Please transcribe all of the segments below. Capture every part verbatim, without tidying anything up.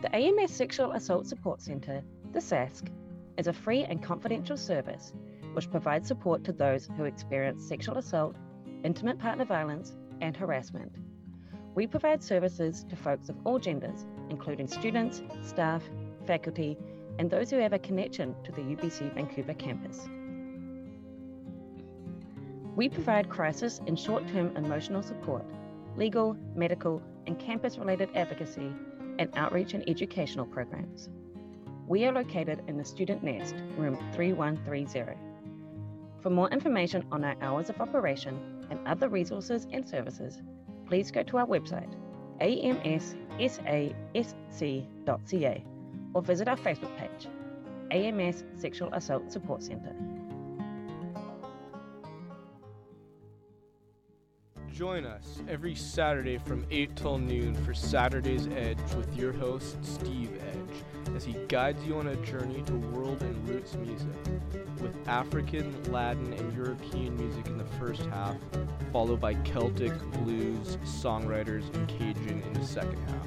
The A M S Sexual Assault Support Centre, the S A S C, is a free and confidential service which provides support to those who experience sexual assault, intimate partner violence, and harassment. We provide services to folks of all genders, including students, staff, faculty, and those who have a connection to the U B C Vancouver campus. We provide crisis and short-term emotional support, legal, medical, and campus-related advocacy, and outreach and educational programs. We are located in the Student Nest, room three one three zero. For more information on our hours of operation and other resources and services, please go to our website, a m s s a s c dot c a, or visit our Facebook page, A M S Sexual Assault Support Centre. Join us every Saturday from eight till noon for Saturday's Edge with your host, Steve Edge, as he guides you on a journey to world and roots music, with African, Latin, and European music in the first half, followed by Celtic, blues, songwriters, and Cajun in the second half.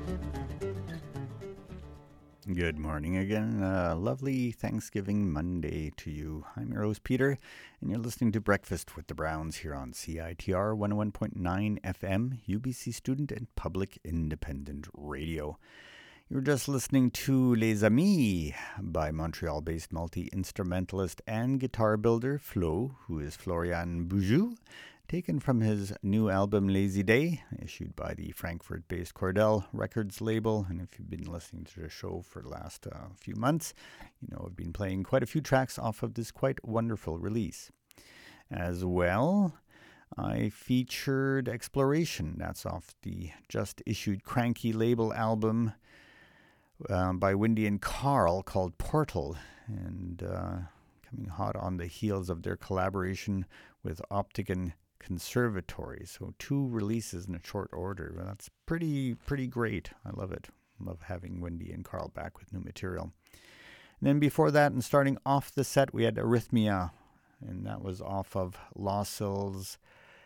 Good morning again. Uh, lovely Thanksgiving Monday to you. I'm your host, Peter, and you're listening to Breakfast with the Browns here on C I T R one oh one point nine F M, U B C Student and Public Independent Radio. You're just listening to Les Amis by Montreal-based multi-instrumentalist and guitar builder Flo, who is Florian Boujou, taken from his new album Lazy Day, issued by the Frankfurt-based Cordell Records label. And if you've been listening to the show for the last uh, few months, you know I've been playing quite a few tracks off of this quite wonderful release. As well, I featured Exploration. That's off the just-issued Cranky label album um, by Wendy and Carl called Portal, and uh, coming hot on the heels of their collaboration with Optigan Conservatory. So two releases in a short order. That's pretty pretty great. I love it. Love having Wendy and Carl back with new material. And then before that, and starting off the set, we had Arrhythmia, and that was off of Lawsill's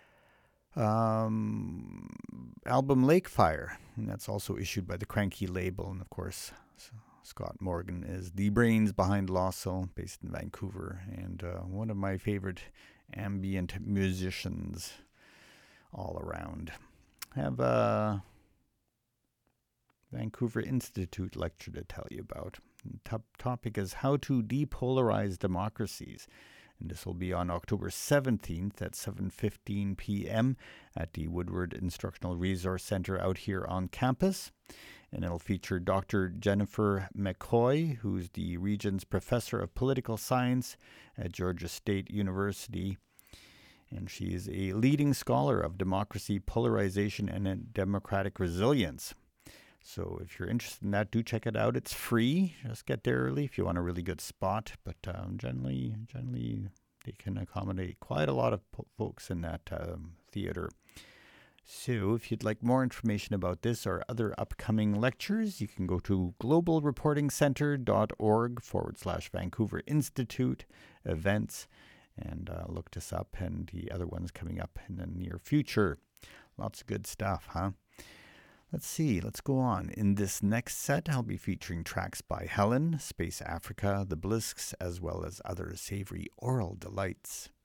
um, album Lakefire, and that's also issued by the Cranky label. And of course, Scott Morgan is the brains behind Lawsill, based in Vancouver, and uh, one of my favorite ambient musicians all around. I have a Vancouver Institute lecture to tell you about. The top topic is how to depolarize democracies. And this will be on October seventeenth at seven fifteen p.m. at the Woodward Instructional Resource Center out here on campus. And it'll feature Doctor Jennifer McCoy, who's the Regents Professor of Political Science at Georgia State University. And she is a leading scholar of democracy, polarization, and democratic resilience. So if you're interested in that, do check it out. It's free. Just get there early if you want a really good spot. But um, generally, generally, they can accommodate quite a lot of po- folks in that um, theater. So if you'd like more information about this or other upcoming lectures, you can go to globalreportingcenter.org forward slash Vancouver Institute events and uh, look this up, and the other ones coming up in the near future. Lots of good stuff, huh? Let's see, let's go on. In this next set, I'll be featuring tracks by Helen, Space Africa, The Blisks, as well as other savory oral delights.